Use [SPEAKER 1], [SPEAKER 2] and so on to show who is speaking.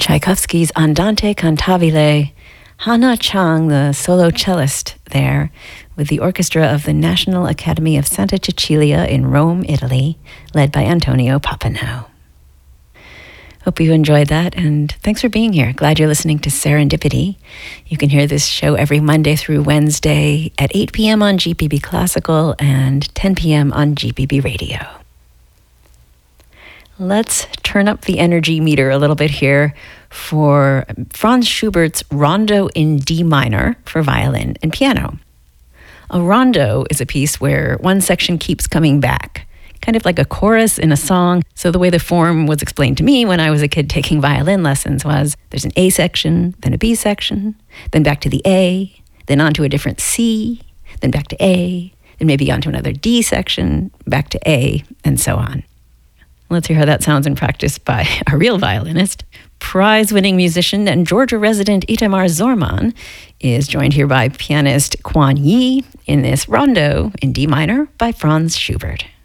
[SPEAKER 1] Tchaikovsky's Andante Cantabile, Hannah Chang, the solo cellist there, with the orchestra of the National Academy of Santa Cecilia in Rome, Italy, led by Antonio Pappano. Hope you enjoyed that, and thanks for being here. Glad you're listening to Serendipity. You can hear this show every Monday through Wednesday at 8 p.m. on GPB Classical and 10 p.m. on GPB Radio. Let's turn up the energy meter a little bit here for Franz Schubert's Rondo in D minor for violin and piano. A rondo is a piece where one section keeps coming back, kind of like a chorus in a song. So the way the form was explained to me when I was a kid taking violin lessons was there's an A section, then a B section, then back to the A, then onto a different C, then back to A, then maybe onto another D section, back to A, and so on. Let's hear how that sounds in practice by a real violinist. Prize-winning musician and Georgia resident Itamar Zorman is joined here by pianist Quan Yi in this rondo in D minor by Franz Schubert.